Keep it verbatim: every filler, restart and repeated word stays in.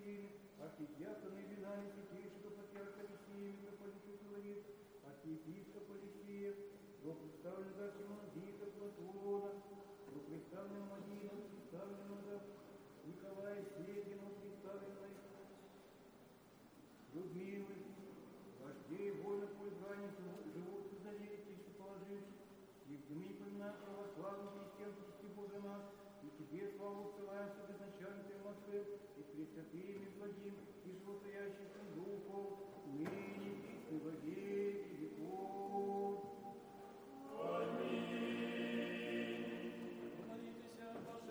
святыми, архидиаконы и винами святейшего патриарха Алексея, митрополита Филарет, архиепископа Алексея, до представленного архимандрита Платона, до представленного Мадина, представленного Николая Серегина, представленного Людмилы, вождей вольно по избранию живут и доверитесь, положившись, Евдемий поминает православных христиан, Христи Боже нас, и Тебе славу ссылаем с безначальникой Москвы, и пресвятыми благим, и животворящим духом, ныне и во веки.